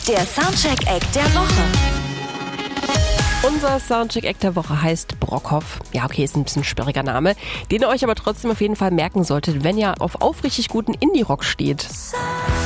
Der Soundcheck-Act der Woche. Unser Soundcheck-Act der Woche heißt Brockhoff. Ja, okay, ist ein bisschen sperriger Name, den ihr euch aber trotzdem auf jeden Fall merken solltet, wenn ihr auf aufrichtig guten Indie-Rock steht.